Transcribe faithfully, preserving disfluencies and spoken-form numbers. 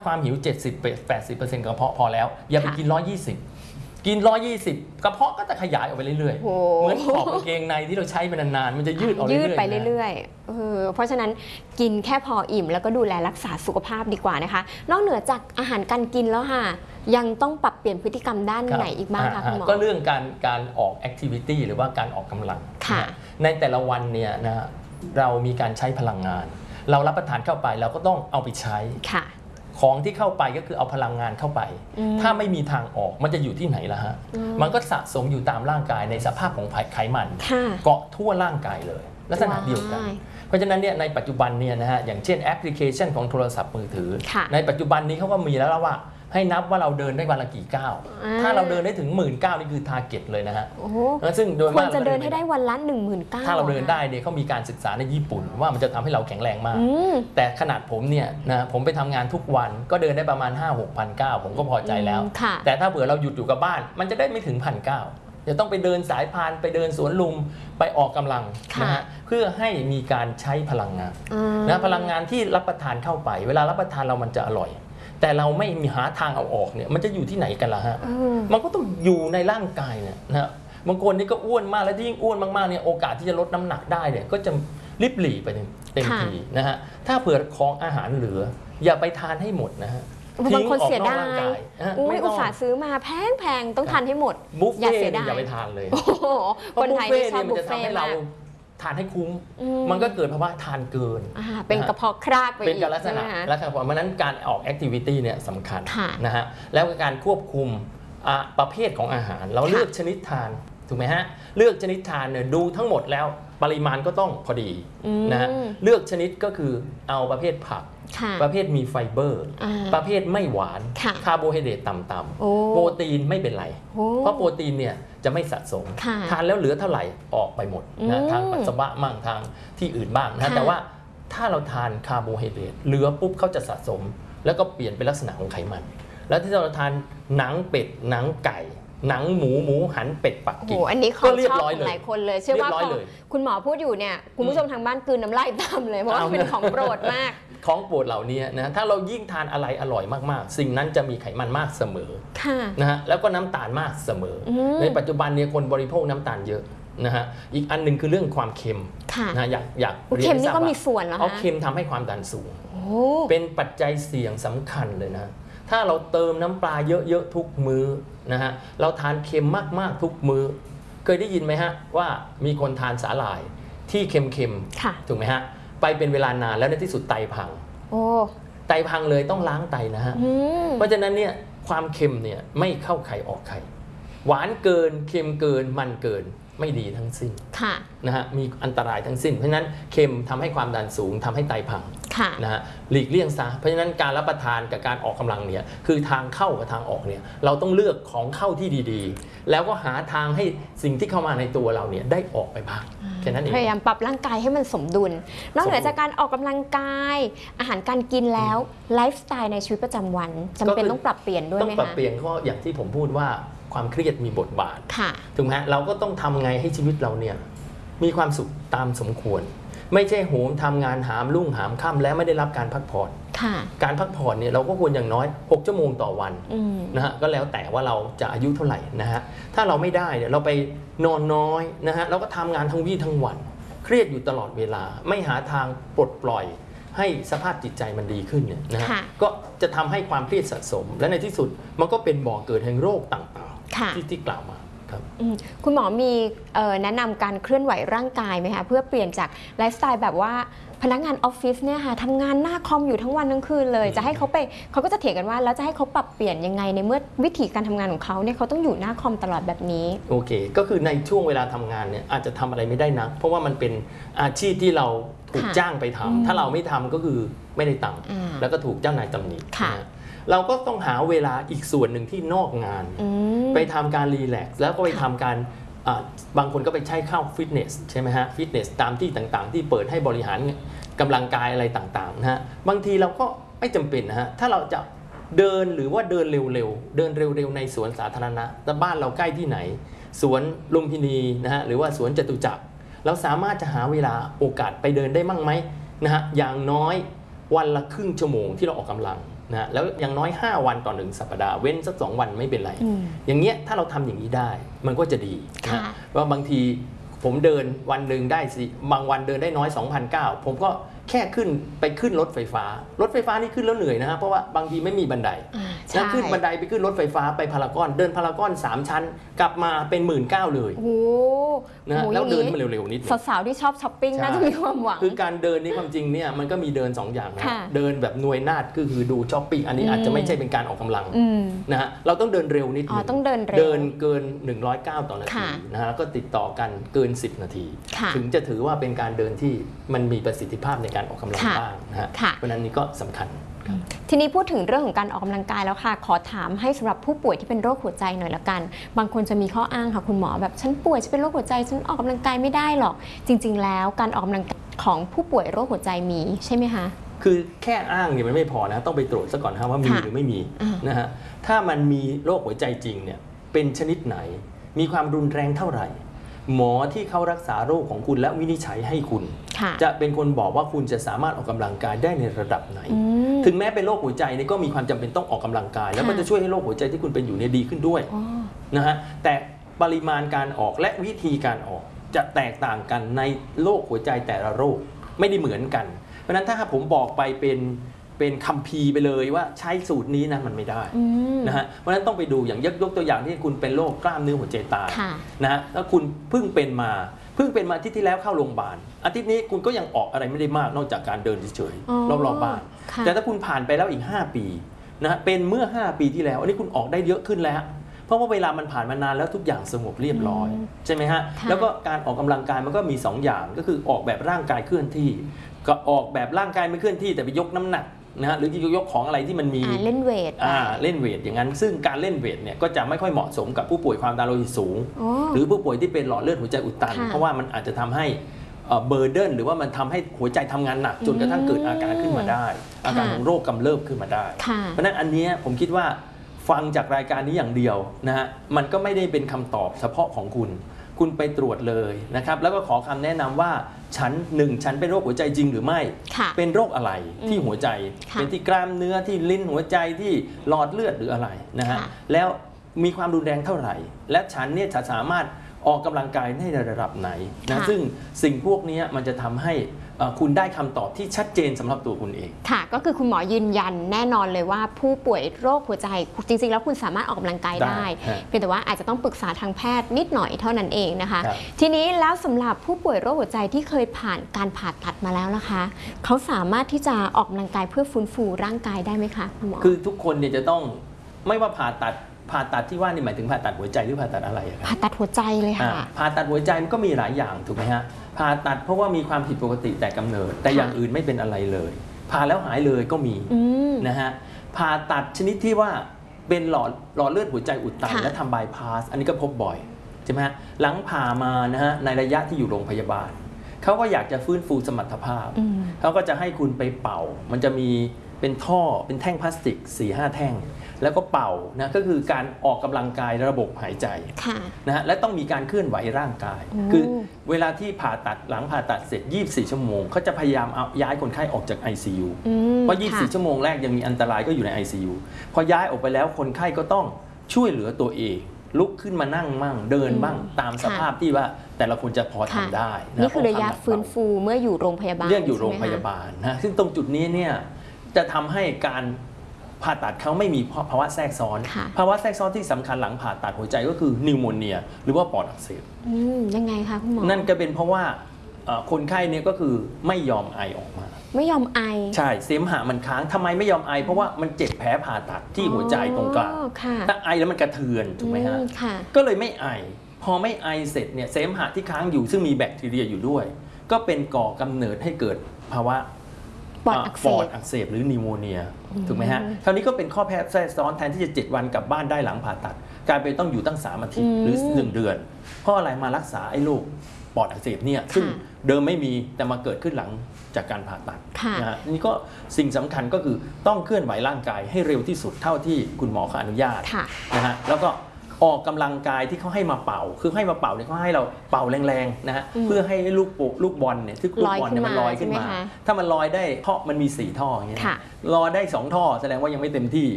ความหิว เจ็ดสิบถึงแปดสิบเปอร์เซ็นต์ กระเพาะพอแล้วอย่าไปกินหนึ่งร้อยยี่สิบกินหนึ่งร้อยยี่สิบกระเพาะก็จะขยายออกไปเรื่อยๆเหมือนขอบกางเกงในที่เราใช้ไปนานๆมันจะยืดออกเรื่อยๆยืดไปเรื่อยๆเออเพราะฉะนั้นกินแค่พออิ่มแล้วก็ดูแลรักษาสุขภาพดีกว่านะคะนอกเหนือจากอาหารการกินแล้วค่ะยังต้องปรับเปลี่ยนพฤติกรรมด้านไหนอีกบ้างคะคุณหมอก็เรื่องการการออกแอคทิวิตี้หรือว่าการออกกำลังในแต่ละวันเนี่ยนะเรามีการใช้พลังงานเรารับประทานเข้าไปเราก็ต้องเอาไปใช้ของที่เข้าไปก็คือเอาพลังงานเข้าไป ถ้าไม่มีทางออกมันจะอยู่ที่ไหนล่ะฮะมันก็สะสมอยู่ตามร่างกายในสภาพของไขมันเกาะทั่วร่างกายเลยลักษณะเดียวกันเพราะฉะนั้นเนี่ยในปัจจุบันเนี่ยนะฮะอย่างเช่นแอปพลิเคชันของโทรศัพท์มือถือในปัจจุบันนี้เขาก็มีแล้วว่าให้นับว่าเราเดินได้วันละกี่ก้าวถ้าเราเดินได้ถึงหมื่นก้าวนี่คือทาร์เก็ตเลยนะฮะซึ่งโดยควรจะเดินให้ได้วันละหนึ่งหมื่นก้าวถ้าเราเดินได้เนี่ยเขามีการศึกษาในญี่ปุ่นว่ามันจะทำให้เราแข็งแรงมากแต่ขนาดผมเนี่ยนะผมไปทำงานทุกวันก็เดินได้ประมาณ ห้าหกพัน ก้าวผมก็พอใจแล้วแต่ถ้าเผื่อเราหยุดอยู่กับบ้านมันจะได้ไม่ถึงพันก้าวจะต้องไปเดินสายพานไปเดินสวนลุมไปออกกำลังนะฮะเพื่อให้มีการใช้พลังงานนะพลังงานที่รับประทานเข้าไปเวลารับประทานเรามันจะอร่อยแต่เราไม่มีหาทางเอาออกเนี่ยมันจะอยู่ที่ไหนกันล่ะฮะมันก็ต้องอยู่ในร่างกายเนี่ยนะบางคนนี่ก็อ้วนมากแล้วยิ่งอ้วนมากๆเนี่ยโอกาสที่จะลดน้ำหนักได้เนี่ยก็จะริบหรี่ไปเต็มทีนะฮะถ้าเผื่อของอาหารเหลืออย่าไปทานให้หมดนะฮะบางคนเสียดายอุ้ยอุตส่าห์ซื้อมาแพงๆต้องทานให้หมดอย่าเสียดายอย่าไปทานเลยคนไทยไม่ชอบบุฟเฟ่ต์เราทานให้คุ้มมันก็เกิดภาวะทานเกินเป็นกระเพาะคราบไปอีกเป็นการลักษณะลักษณะเพราะฉะนั้นการออกแอคทิวิตี้เนี่ยสำคัญนะฮะแล้วการควบคุมประเภทของอาหารเราเลือกชนิดทานถูกไหมฮะเลือกชนิดทานเนี่ยดูทั้งหมดแล้วปริมาณก็ต้องพอดีนะฮะเลือกชนิดก็คือเอาประเภทผักประเภทมีไฟเบอร์ประเภทไม่หวานคาร์โบไฮเดรตต่ำๆโปรตีนไม่เป็นไรเพราะโปรตีนเนี่ยจะไม่สะสมทานแล้วเหลือเท่าไหร่ออกไปหมดนะทางปัสสาวะมั่งทางที่อื่นบ้างนะแต่ว่าถ้าเราทานคาร์โบไฮเดรตเหลือปุ๊บเขาจะสะสมแล้วก็เปลี่ยนเป็นลักษณะของไขมันแล้วที่เราทานหนังเป็ดหนังไก่หนังหมูหมูหันเป็ดปักกิ่งอันนี้เขาชอบหลายคนเลยเชื่อว่าคุณหมอพูดอยู่เนี่ยคุณผู้ชมทางบ้านกลืนน้ำลายตามเลยเพราะว่าเป็นของโปรดมากของโปรดเหล่านี้นะถ้าเรายิ่งทานอะไรอร่อยมากๆสิ่งนั้นจะมีไขมันมากเสมอนะฮะแล้วก็น้ำตาลมากเสมอในปัจจุบันเนี่ยคนบริโภคน้ำตาลเยอะนะฮะอีกอันหนึ่งคือเรื่องความเค็มนะอยากอยากเค็มนี่ก็มีส่วนเหรอคะเอาเค็มทำให้ความดันสูงเป็นปัจจัยเสี่ยงสำคัญเลยนะถ้าเราเติมน้ำปลาเยอะๆทุกมื้อนะฮะเราทานเค็มมากๆทุกมื้อเคยได้ยินไหมฮะว่ามีคนทานสาหร่ายที่เค็มๆถูกไหมฮะไปเป็นเวลานานแล้วในที่สุดไตพังไตพังเลยต้องล้างไตนะฮะเพราะฉะนั้นเนี่ยความเค็มเนี่ยไม่เข้าใครออกใครหวานเกินเค็มเกินมันเกินไม่ดีทั้งสิ้นนะฮะมีอันตรายทั้งสิ้นเพราะฉะนั้นเค็มทำให้ความดันสูงทำให้ไตพังนะฮะหลีกเลี่ยงซะเพราะฉะนั้นการรับประทานกับการออกกำลังเนี่ยคือทางเข้ากับทางออกเนี่ยเราต้องเลือกของเข้าที่ดีๆแล้วก็หาทางให้สิ่งที่เข้ามาในตัวเราเนี่ยได้ออกไปบ้างแค่นั้นเองพยายามปรับร่างกายให้มันสมดุลนอกเหนือจากการออกกำลังกายอาหารการกินแล้วไลฟ์สไตล์ในชีวิตประจำวันจำเป็นต้องปรับเปลี่ยนด้วยไหมคะต้องปรับเปลี่ยนเพราะอย่างที่ผมพูดว่าความเครียดมีบทบาทถูกไหมเราก็ต้องทำไงให้ชีวิตเราเนี่ยมีความสุขตามสมควรไม่ใช่โหมทำงานหามรุ่งหามค่ำแล้วไม่ได้รับการพักผ่อนการพักผ่อนเนี่ยเราก็ควรอย่างน้อยหกชั่วโมงต่อวันนะฮะก็แล้วแต่ว่าเราจะอายุเท่าไหร่นะฮะถ้าเราไม่ได้เนี่ยเราไปนอนน้อยนะฮะเราก็ทำงานทั้งวี่ทั้งวันเครียดอยู่ตลอดเวลาไม่หาทางปลดปล่อยให้สภาพจิตใจมันดีขึ้นเนี่ยนะฮะก็จะทำให้ความเครียดสะสมและในที่สุดมันก็เป็นบ่อเกิดแห่งโรคต่างๆที่ที่กล่าวมาคุณหมอมีแนะนำการเคลื่อนไหวร่างกายไหมคะเพื่อเปลี่ยนจากไลฟ์สไตล์แบบว่าพนักงานออฟฟิศเนี่ยค่ะทำงานหน้าคอมอยู่ทั้งวันทั้งคืนเลยจะให้เขาไปเขาก็จะเถียงกันว่าแล้วจะให้เขาปรับเปลี่ยนยังไงในเมื่อวิธีการทำงานของเขาเนี่ยเขาต้องอยู่หน้าคอมตลอดแบบนี้โอเคก็คือในช่วงเวลาทำงานเนี่ยอาจจะทำอะไรไม่ได้นักเพราะว่ามันเป็นอาชีพที่เราถูกจ้างไปทำถ้าเราไม่ทำก็คือไม่ได้ตังค์แล้วก็ถูกเจ้านายตำหนิเราก็ต้องหาเวลาอีกส่วนหนึ่งที่นอกงานไปทำการรีแลกซ์แล้วก็ไปทำการบางคนก็ไปใช้เข้าฟิตเนสใช่ไหมฮะฟิตเนสตามที่ต่างๆที่เปิดให้บริหารกำลังกายอะไรต่างๆนะฮะบางทีเราก็ไม่จำเป็นนะฮะถ้าเราจะเดินหรือว่าเดินเร็วๆเดินเร็วๆในสวนสาธารณะแต่บ้านเราใกล้ที่ไหนสวนลุมพินีนะฮะหรือว่าสวนจตุจักรเราสามารถจะหาเวลาโอกาสไปเดินได้มั่งไหมนะฮะอย่างน้อยวันละครึ่งชั่วโมงที่เราออกกำลังนะแล้วอย่างน้อยห้าวันต่อหนึ่งสัปดาห์เว้นสักสองวันไม่เป็นไรอย่างเงี้ยถ้าเราทำอย่างนี้ได้มันก็จะดีนะว่าบางทีผมเดินวันหนึ่งได้สิบางวันเดินได้น้อย สองพันเก้าร้อย ผมก็แค่ขึ้นไปขึ้นรถไฟฟ้ารถไฟฟ้านี่ขึ้นแล้วเหนื่อยนะฮะเพราะว่าบางทีไม่มีบันไดแล้วขึ้นบันไดไปขึ้นรถไฟฟ้าไปพารากอนเดินพารากอนสามชั้นกลับมาเป็น หนึ่งหมื่นเก้าพัน เลยนะแล้วเดินมาเร็วๆนิดสาวๆที่ชอบช้อปปิ้งน่าจะมีความหวังคือการเดินนี่ความจริงเนี่ยมันก็มีเดินสองอย่างนะเดินแบบหน่วยนาฏก็คือดูช้อปปิ้งอันนี้อาจจะไม่ใช่เป็นการออกกำลังนะฮะเราต้องเดินเร็วนิดนึงต้องเดินเร็วเดินเกินหนึ่งร้อยเก้าต่อนาทีนะฮะแล้วก็ติดต่อกันเกินสิบนาทีถึงจะถือว่าเป็นการเดินที่มันมีประสิทธิภาพในการออกกำลังบ้างนะฮะเพราะนั้นนี่ก็สำคัญทีนี้พูดถึงเรื่องของการออกกำลังกายแล้วค่ะขอถามให้สำหรับผู้ป่วยที่เป็นโรคหัวใจหน่อยละกันบางคนจะมีข้ออ้างค่ะคุณหมอแบบฉันป่วยฉันเป็นโรคหัวใจฉันออกกำลังกายไม่ได้หรอกจริงๆแล้วการออกกำลังกายของผู้ป่วยโรคหัวใจมีใช่ไหมคะคือแค่อ้างเนี่ยมันไม่พอนะต้องไปตรวจซะก่อนว่ามีหรือไม่มีนะฮะถ้ามันมีโรคหัวใจจริงเนี่ยเป็นชนิดไหนมีความรุนแรงเท่าไหร่หมอที่เขารักษาโรคของคุณและวินิจฉัยให้คุณจะเป็นคนบอกว่าคุณจะสามารถออกกำลังกายได้ในระดับไหนถึงแม้เป็นโรคหัวใจนี่ก็มีความจำเป็นต้องออกกำลังกายแล้วก็จะช่วยให้โรคหัวใจที่คุณเป็นอยู่เนี่ยดีขึ้นด้วยนะฮะแต่ปริมาณการออกและวิธีการออกจะแตกต่างกันในโรคหัวใจแต่ละโรคไม่ได้เหมือนกันเพราะฉะนั้นถ้าผมบอกไปเป็นเป็นคัมภีร์ไปเลยว่าใช้สูตรนี้นะมันไม่ได้นะฮะเพราะฉะนั้นต้องไปดูอย่างยกยกตัวอย่างที่คุณเป็นโรคกล้ามเนื้อหัวใจตายนะฮะแล้วคุณเพิ่งเป็นมาเพิ่งเป็นมาอาทิตย์ที่แล้วเข้าโรงพยาบาลอาทิตย์นี้คุณก็ยังออกอะไรไม่ได้มากนอกจากการเดินเฉยๆรอบๆบ้านแต่ถ้าคุณผ่านไปแล้วอีกห้าปีนะเป็นเมื่อห้าปีที่แล้วอันนี้คุณออกได้เยอะขึ้นแล้วเพราะว่าเวลามันผ่านมานานแล้วทุกอย่างสงบเรียบร้อยใช่ไหมฮะแล้วก็การออกกำลังกายมันก็มีสองอย่างก็คือออกแบบร่างกายเคลื่อนที่ก็ออกแบบร่างกายไม่เคลื่อนที่แต่ไปยกน้ำหนักนะฮะหรือยกของอะไรที่มันมีเล่นเวทเล่นเวทอย่างนั้นซึ่งการเล่นเวทเนี่ยก็จะไม่ค่อยเหมาะสมกับผู้ป่วยความดันโลหิตสูงหรือผู้ป่วยที่เป็นหลอดเลือดหัวใจอุดตันเพราะว่ามันอาจจะทำให้เบอร์เดินหรือว่ามันทำให้หัวใจทำงานหนักจนกระทั่งเกิดอาการขึ้นมาได้อาการของโรคกำเริบขึ้นมาได้เพราะนั้นอันนี้ผมคิดว่าฟังจากรายการนี้อย่างเดียวนะฮะมันก็ไม่ได้เป็นคำตอบเฉพาะของคุณคุณไปตรวจเลยนะครับแล้วก็ขอคำแนะนำว่าฉันหนึ่งฉันเป็นโรคหัวใจจริงหรือไม่เป็นโรคอะไรที่หัวใจเป็นที่กล้ามเนื้อที่ลิ้นหัวใจที่หลอดเลือดหรืออะไรนะฮะแล้วมีความรุนแรงเท่าไหร่และฉันเนี่ยจะสามารถออกกำลังกายในระดับไหนนะซึ่งสิ่งพวกนี้มันจะทำให้คุณได้คำตอบที่ชัดเจนสำหรับตัวคุณเองค่ะก็คือคุณหมอยืนยันแน่นอนเลยว่าผู้ป่วยโรคหัวใจจริงๆแล้วคุณสามารถออกกำลังกายได้เพียงแต่ว่าอาจจะต้องปรึกษาทางแพทย์นิดหน่อยเท่านั้นเองนะคะทีนี้แล้วสำหรับผู้ป่วยโรคหัวใจที่เคยผ่านการผ่าตัดมาแล้วนะคะเขาสามารถที่จะออกกำลังกายเพื่อฟื้นฟูร่างกายได้ไหมคะคุณหมอคือทุกคนเนี่ยจะต้องไม่ว่าผ่าตัดผ่าตัดที่ว่านี่หมายถึงผ่าตัดหัวใจหรือผ่าตัดอะไรครับผ่าตัดหัวใจเลยค่ะผ่าตัดหัวใจมันก็มีหลายอย่างถูกไหมฮะผ่าตัดเพราะว่ามีความผิดปกติแต่กำเนิดแต่อย่างอื่นไม่เป็นอะไรเลยผ่าแล้วหายเลยก็มีนะฮะผ่าตัดชนิดที่ว่าเป็นหลอดหลอดเลือดหัวใจอุดตันและทำบายพาสอันนี้ก็พบบ่อยใช่ไหมฮะหลังผ่ามานะฮะในระยะที่อยู่โรงพยาบาลเขาก็อยากจะฟื้นฟูสมรรถภาพเขาก็จะให้คุณไปเป่ามันจะมีเป็นท่อเป็นแท่งพลาสติก สี่ห้า แท่งแล้วก็เป่านะก็คือการออกกำลังกายระบบหายใจนะฮะและต้องมีการเคลื่อนไหวร่างกายคือเวลาที่ผ่าตัดหลังผ่าตัดเสร็จยี่สิบสี่ชั่วโมงเขาจะพยายามเอาย้ายคนไข้ออกจาก ไอ ซี ยู เพราะยี่สิบสี่ชั่วโมงแรกยังมีอันตรายก็อยู่ใน ไอ ซี ยู พอย้ายออกไปแล้วคนไข้ก็ต้องช่วยเหลือตัวเองลุกขึ้นมานั่งมั่งเดินบ้างตามสภาพที่ว่าแต่ละคนจะพอทำได้นี่คือระยะฟื้นฟูเมื่ออยู่โรงพยาบาลเรื่องอยู่โรงพยาบาลนะซึ่งตรงจุดนี้เนี่ยจะทำให้การผ่าตัดเขาไม่มีภาวะแทรกซ้อนภาวะแทรกซ้อนที่สำคัญหลังผ่าตัดหัวใจก็คือนิวโมเนียหรือว่าปอดอักเสบยังไงคะคุณหมอนั่นก็เป็นเพราะว่าคนไข้เนี่ยก็คือไม่ยอมไอออกมาไม่ยอมไอใช่เสมหะมันค้างทำไมไม่ยอมไอเพราะว่ามันเจ็บแผลผ่าตัดที่หัวใจตรงกลางถ้าไอแล้วมันกระเทือนถูกไหมฮะก็เลยไม่ไอพอไม่ไอเสร็จเนี่ยเสมหะที่ค้างอยู่ซึ่งมีแบคทีเรียอยู่ด้วยก็เป็นก่อกำเนิดให้เกิดภาวะปอดอักเสบอักเสบหรือนิวโมเนียถูกไหมฮะคราวนี้ก็เป็นข้อแทรกซ้อนแทนที่จะเจ็ดวันกลับบ้านได้หลังผ่าตัดกลายเป็นต้องอยู่ตั้งสามอาทิตย์หรือหนึ่งเดือนเพราะอะไรมารักษาไอ้โรคปอดอักเสบเนี่ยซึ่งเดิมไม่มีแต่มาเกิดขึ้นหลังจากการผ่าตัดนะฮะนี่ก็สิ่งสำคัญก็คือต้องเคลื่อนไหวร่างกายให้เร็วที่สุดเท่าที่คุณหมอเขาอนุญาตนะฮะแล้วก็ออกกำลังกายที่เขาให้มาเป่าคือให้มาเป่าเนี่ยเขาให้เราเป่าแรงๆนะฮะเพื่อให้ลูกโป่งลูกบอลเนี่ยที่ลูกบอลเนี่ยมันลอยขึ้นมาถ้ามันลอยได้ท่อมันมีสี่ท่ออย่างเงี้ยลอยได้สองท่อแสดงว่ายังไม่เต็มที่